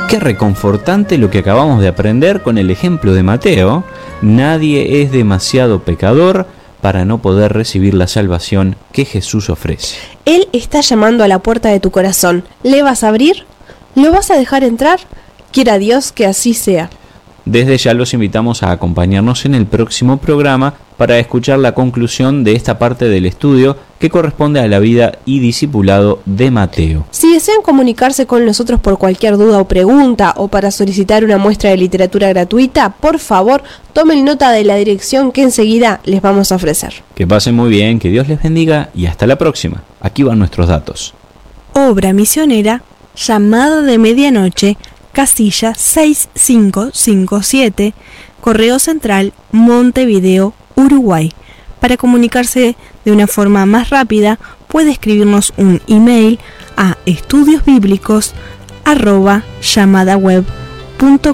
Qué reconfortante lo que acabamos de aprender con el ejemplo de Mateo. Nadie es demasiado pecador para no poder recibir la salvación que Jesús ofrece. Él está llamando a la puerta de tu corazón. ¿Le vas a abrir? ¿Lo vas a dejar entrar? Quiera Dios que así sea. Desde ya los invitamos a acompañarnos en el próximo programa para escuchar la conclusión de esta parte del estudio que corresponde a la vida y discipulado de Mateo. Si desean comunicarse con nosotros por cualquier duda o pregunta o para solicitar una muestra de literatura gratuita, por favor, tomen nota de la dirección que enseguida les vamos a ofrecer. Que pasen muy bien, que Dios les bendiga y hasta la próxima. Aquí van nuestros datos. Obra misionera, Llamada de Medianoche, casilla 6557, Correo Central, Montevideo, Uruguay. Para comunicarse de una forma más rápida, puede escribirnos un email a estudiosbiblicos@llamadaweb.com.